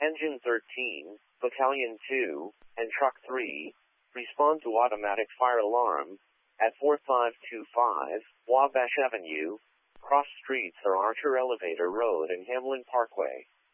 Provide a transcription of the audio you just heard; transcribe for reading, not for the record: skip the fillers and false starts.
Engine 13, Battalion 2, and Truck 3, respond to automatic fire alarm at 4525 Wabash Avenue, cross streets are Archer Elevator Road and Hamlin Parkway.